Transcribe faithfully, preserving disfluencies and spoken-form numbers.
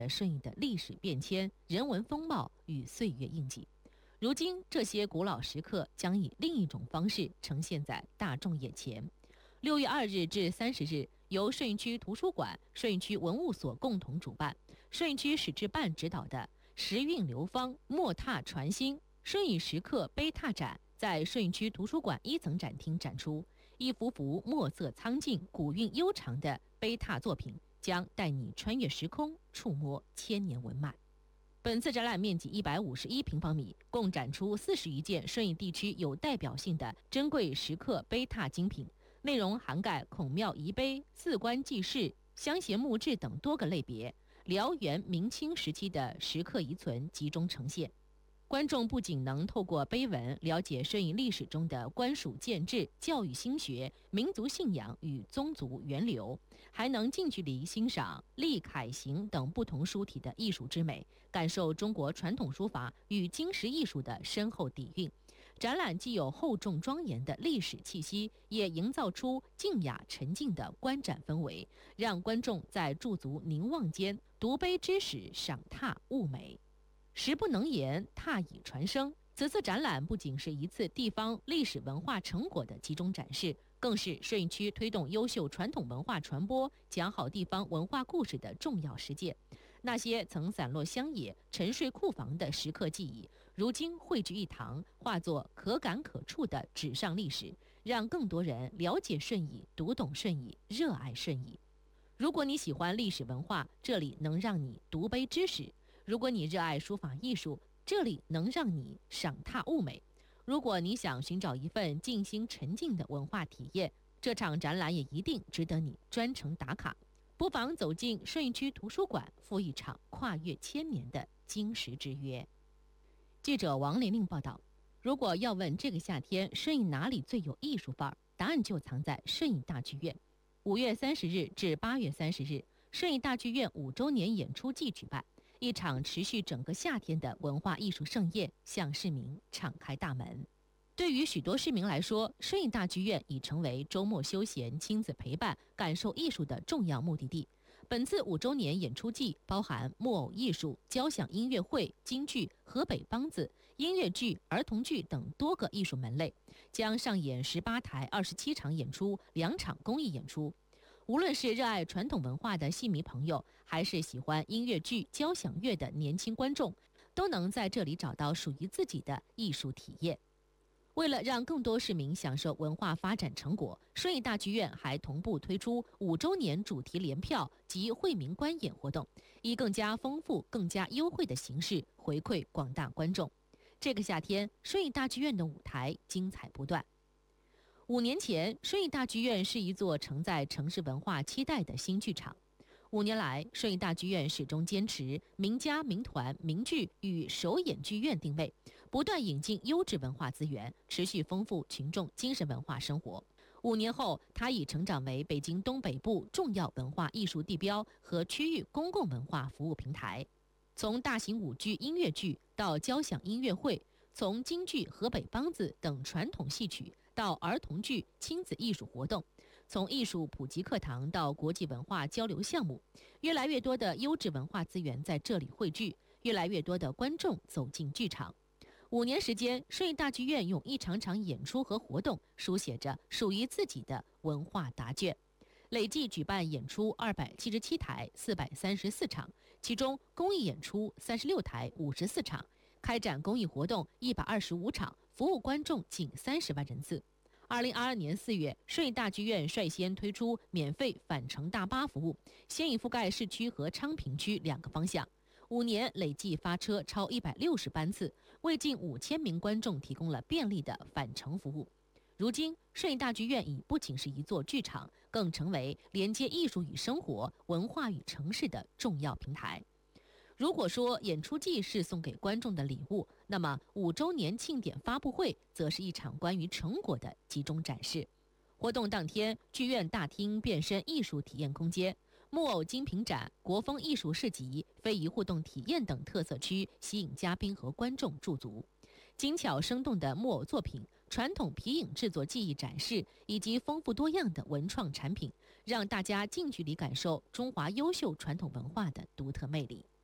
顺义的历史变迁、人文风貌与岁月印记。如今，这些古老石刻将以另一种方式呈现在大众眼前。六月二日至三十日，由顺义区图书馆、顺义区文物所共同主办，顺义区史志办指导的“时运流芳，墨拓传新”顺义石刻碑拓展在顺义区图书馆一层展厅展出。一幅幅墨色苍劲、古韵悠长的碑拓作品，将带你穿越时空，触摸千年文脉。本次展览面积一百五十一平方米，共展出四十余件顺义地区有代表性的珍贵石刻碑拓精品，内容涵盖孔庙遗碑、四官记事、乡贤墓志等多个类别，辽元明清时期的石刻遗存集中呈现。观众不仅能透过碑文了解顺义历史中的官署建制、教育兴学、民族信仰与宗族源流，还能近距离欣赏隶、楷、行等不同书体的艺术之美，感受中国传统书法与金石艺术的深厚底蕴。展览既有厚重庄严的历史气息，也营造出静雅沉静的观展氛围，让观众在驻足凝望间，读碑知史，赏拓物美。时不能言，拓以传声。此次展览不仅是一次地方历史文化成果的集中展示，更是顺义区推动优秀传统文化传播、讲好地方文化故事的重要实践。那些曾散落乡野、沉睡库房的石刻记忆，如今汇聚一堂，化作可感可触的纸上历史，让更多人了解顺义、读懂顺义、热爱顺义。如果你喜欢历史文化，这里能让你读碑知识；如果你热爱书法艺术，这里能让你赏拓物美；如果你想寻找一份静心沉静的文化体验，这场展览也一定值得你专程打卡。不妨走进顺义区图书馆，赴一场跨越千年的金石之约。记者王玲玲报道，如果要问这个夏天顺义哪里最有艺术范儿，答案就藏在顺义大剧院。五月三十日至八月三十日，顺义大剧院五周年演出季举办，一场持续整个夏天的文化艺术盛宴向市民敞开大门。对于许多市民来说，顺义大剧院已成为周末休闲、亲子陪伴、感受艺术的重要目的地。本次五周年演出季包含木偶艺术、交响音乐会、京剧、河北梆子、音乐剧、儿童剧等多个艺术门类，将上演十八台二十七场演出，两场公益演出。无论是热爱传统文化的戏迷朋友，还是喜欢音乐剧、交响乐的年轻观众，都能在这里找到属于自己的艺术体验。为了让更多市民享受文化发展成果，顺义大剧院还同步推出五周年主题联票及惠民观演活动，以更加丰富、更加优惠的形式回馈广大观众。这个夏天，顺义大剧院的舞台精彩不断。五年前，顺义大剧院是一座承载城市文化期待的新剧场。五年来，顺义大剧院始终坚持名家、名团、名剧与首演剧院定位，不断引进优质文化资源，持续丰富群众精神文化生活。五年后，它已成长为北京东北部重要文化艺术地标和区域公共文化服务平台。从大型舞剧、音乐剧到交响音乐会，从京剧、河北梆子等传统戏曲到儿童剧、亲子艺术活动，从艺术普及课堂到国际文化交流项目，越来越多的优质文化资源在这里汇聚，越来越多的观众走进剧场。五年时间，顺义大剧院用一场场演出和活动，书写着属于自己的文化答卷。累计举办演出二百七十七台，四百三十四场，其中公益演出三十六台，五十四场，开展公益活动一百二十五场，服务观众近三十万人次。二零二二年四月，顺义大剧院率先推出免费返程大巴服务，先已覆盖市区和昌平区两个方向。五年累计发车超一百六十班次，为近五千名观众提供了便利的返程服务。如今，顺义大剧院已不仅是一座剧场，更成为连接艺术与生活、文化与城市的重要平台。如果说演出季是送给观众的礼物，那么五周年庆典发布会则是一场关于成果的集中展示。活动当天，剧院大厅变身艺术体验空间，木偶精品展、国风艺术市集、非遗互动体验等特色区吸引嘉宾和观众驻足。精巧生动的木偶作品、传统皮影制作技艺展示以及丰富多样的文创产品， 让大家近距离感受中华优秀传统文化的独特魅力。